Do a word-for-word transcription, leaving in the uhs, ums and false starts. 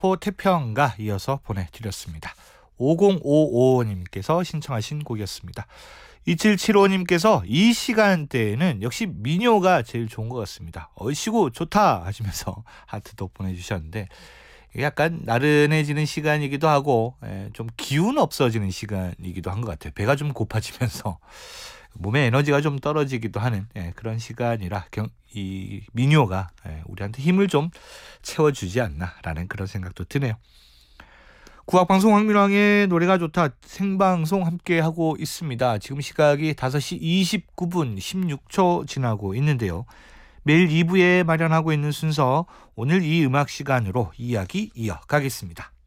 마포 태평가 이어서 보내드렸습니다. 오공오오님께서 신청하신 곡이었습니다. 이칠칠오님께서 이 시간대에는 역시 민요가 제일 좋은 것 같습니다. 얼씨구 좋다 하시면서 하트도 보내주셨는데, 약간 나른해지는 시간이기도 하고 좀 기운 없어지는 시간이기도 한 것 같아요. 배가 좀 고파지면서 몸의 에너지가 좀 떨어지기도 하는 그런 시간이라 이 민요가 우리한테 힘을 좀 채워주지 않나라는 그런 생각도 드네요. 국악방송 황민왕의 노래가 좋다 생방송 함께하고 있습니다. 지금 시각이 다섯 시 이십구 분 십육 초 지나고 있는데요. 매일 이 부에 마련하고 있는 순서, 오늘 이 음악 시간으로 이야기 이어가겠습니다.